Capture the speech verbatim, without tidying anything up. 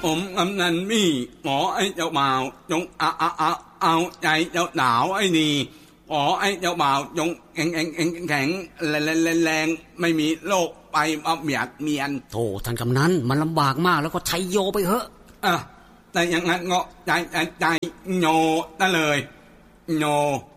ผมกำนันมี่ขอไอ้เจ้าบ่าวจงเอาเอาเอาเอาใจเจ้าสาวไอ้นี่ขอไอ้เจ้าบ่าวจงแข็งแข็งแข็งแข็งแรงแรงแรงไม่มีโรคไปมาเบียดเบียนโธ่ท่านกำนันมันลำบากมากแล้วก็ชัยโยไปเหอะอ่ะแต่อย่างนั้นก็ใจใจใจโยนั่นเลยโย